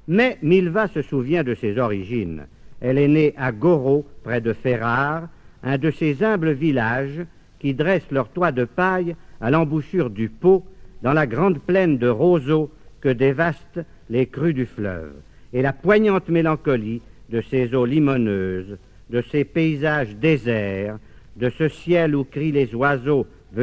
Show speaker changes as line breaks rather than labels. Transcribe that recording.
Mais Milva se souvient de ses origines. Elle est née à Goro, près de Ferrare, un de ces humbles villages qui dressent leurs toits de paille à l'embouchure du Pô, dans la grande plaine de roseaux que dévastent les crues du fleuve, et la poignante mélancolie de ces eaux limoneuses, de ces paysages déserts, de ce ciel où crient les oiseaux